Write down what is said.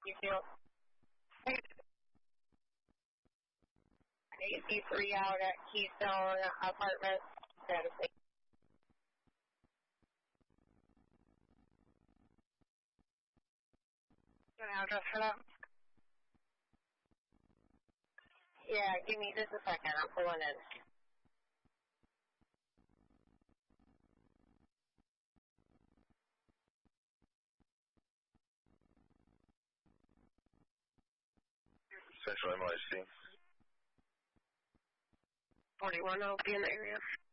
You feel AC3 out at Keystone Apartments. Status. An address for that? Yeah, give me just a second. I'm pulling in. Central NYC. 41 will be in the area.